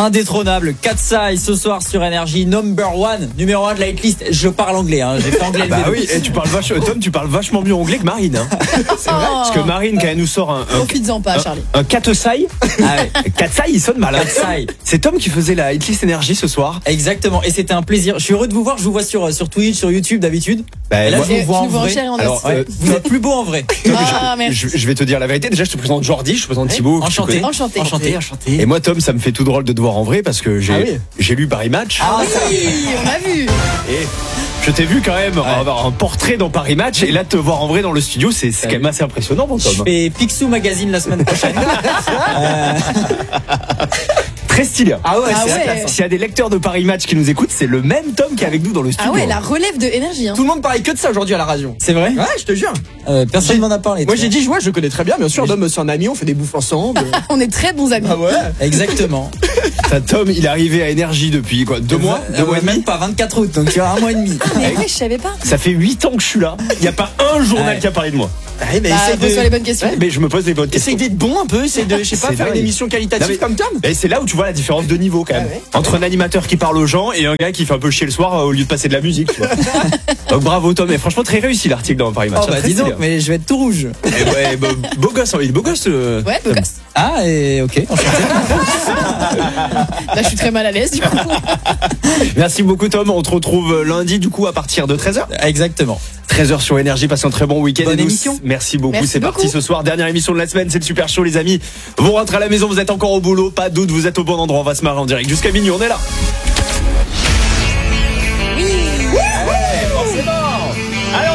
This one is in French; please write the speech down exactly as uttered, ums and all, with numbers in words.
Indétrônable, Katsai ce soir sur Énergie, number one, numéro un de la hitlist. Je parle anglais, hein. J'ai fait anglais. Bah oui, et tu parles vachement, Tom, tu parles vachement mieux anglais que Marine. Hein. C'est vrai. Parce que Marine, quand elle nous sort un, un, Profites-en pas, un, Charlie. un Katsai, ah ouais. Katsai, il sonne mal. Katsai. C'est Tom qui faisait la hitlist Énergie ce soir. Exactement, et c'était un plaisir. Je suis heureux de vous voir. Je vous vois sur sur Twitch, sur YouTube d'habitude. Bah, et là, moi, je vous vois en vois en vrai. chair et en os. Alors, Ouais, euh, vous êtes plus beau en vrai. Tom, Ah, je, merci. je, je vais te dire la vérité. Déjà, je te présente Jordi, je te présente Thibaut. que tu Enchanté. connais. Enchanté. Enchanté, enchanté. Et moi, Tom, ça me fait tout drôle de te voir en vrai parce que j'ai Ah oui. j'ai lu Paris Match. Ah, Oui, on a vu. Et je t'ai vu quand même avoir un portrait dans Paris Match et là te voir en vrai dans le studio, c'est c'est quand même assez impressionnant, mon je Tom. fais Picsou Magazine la semaine prochaine. euh... Très stylé. Ah ouais, Ah c'est ouais. la classe, hein. S'il y a des lecteurs de Paris Match qui nous écoutent, c'est le même Tom qui est avec nous dans le studio. Ah ouais, la relève de énergie. Hein. Tout le monde parlait que de ça aujourd'hui à la radio. C'est vrai. Ouais, je te jure. Euh, personne m'en a parlé. Moi toi. j'ai dit, ouais, je le connais très bien, bien sûr. Dom, c'est un ami, on fait des bouffes ensemble. On est très bons amis. Ah ouais. Exactement. Enfin, Tom, il est arrivé à Énergie depuis quoi Deux mois Euh, Deux mois ouais, et demi. même pas vingt-quatre août, donc tu as un mois et demi. Mais ouais, je savais pas. Ça fait huit ans que je suis là. Il n'y a pas un journal Ouais. qui a parlé de moi. Ouais, mais Bah, essaye pose-toi de... les bonnes questions. Ouais, Mais je me pose des bonnes questions. Essaye d'être bon un peu, essaye de, je sais pas, C'est faire une dingue. émission qualitative Non, mais- comme Tom. Et c'est là où tu vois la différence de niveau quand même. Ah ouais. Entre un animateur qui parle aux gens et un gars qui fait un peu chier le soir euh, au lieu de passer de la musique. Tu vois. Donc bravo Tom, et franchement très réussi l'article dans Paris Match. Oh bah Très dis donc, stylé. mais je vais être tout rouge. Et ouais, bah, beau gosse, hein, il est beau gosse. euh, Ouais, beau Tom. gosse. Ah et ok, enchanté. Là, je suis très mal à l'aise du coup. Merci beaucoup Tom, on te retrouve lundi du coup à partir de treize heures. Exactement. treize heures sur Énergie, passez un très bon week-end. Bonne et nous, émission. Merci beaucoup, Merci c'est parti beaucoup. ce soir. Dernière émission de la semaine, c'est le Super Show les amis. Vous rentrez à la maison, vous êtes encore au boulot, pas de doute, vous êtes au bon endroit, on va se marrer en direct jusqu'à minuit, on est là.